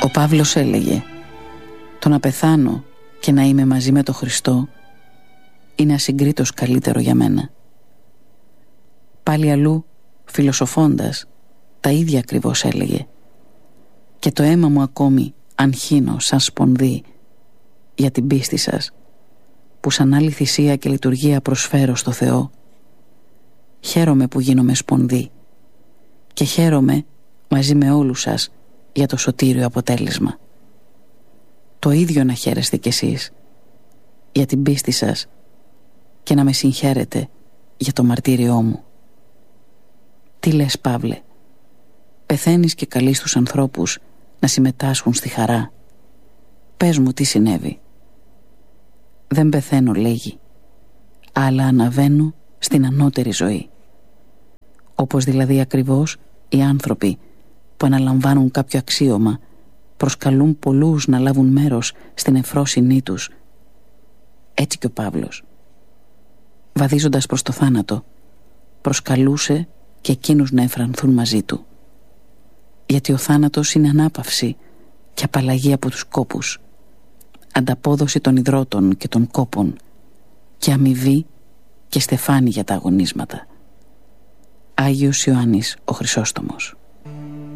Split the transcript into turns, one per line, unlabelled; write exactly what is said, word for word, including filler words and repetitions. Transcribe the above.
Ο Παύλος έλεγε: «Το να πεθάνω και να είμαι μαζί με τον Χριστό είναι ασυγκρίτως καλύτερο για μένα». Πάλι αλλού, φιλοσοφώντας, τα ίδια ακριβώς έλεγε: «Και το αίμα μου ακόμη αν χύνω σαν σπονδί για την πίστη σας, που σαν άλλη θυσία και λειτουργία προσφέρω στο Θεό, χαίρομαι που γίνομαι σπονδί και χαίρομαι μαζί με όλους σας για το σωτήριο αποτέλεσμα. Το ίδιο να χαίρεστε κι εσείς για την πίστη σας και να με συγχαίρετε για το μαρτύριό μου». Τι λες, Παύλε? Πεθαίνεις και καλείς τους ανθρώπους να συμμετάσχουν στη χαρά. Πες μου τι συνέβη. «Δεν πεθαίνω», λέγει, «αλλά αναβαίνω στην ανώτερη ζωή». Όπως δηλαδή ακριβώς οι άνθρωποι που αναλαμβάνουν κάποιο αξίωμα προσκαλούν πολλούς να λάβουν μέρος στην ευφρόσυνή τους. Έτσι και ο Παύλος, βαδίζοντας προς το θάνατο, προσκαλούσε και εκείνους να εμφανθούν μαζί του. Γιατί ο θάνατος είναι ανάπαυση και απαλλαγή από τους κόπους, ανταπόδοση των ιδρώτων και των κόπων και αμοιβή και στεφάνι για τα αγωνίσματα. Άγιος Ιωάννης ο Χρυσόστομος.